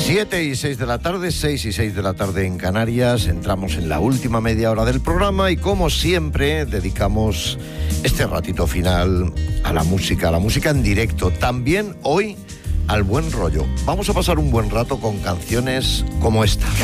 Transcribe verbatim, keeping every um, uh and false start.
Siete y seis de la tarde, seis y seis de la tarde en Canarias. Entramos en la última media hora del programa y, como siempre, dedicamos este ratito final a la música, a la música en directo. También hoy al buen rollo. Vamos a pasar un buen rato con canciones como esta.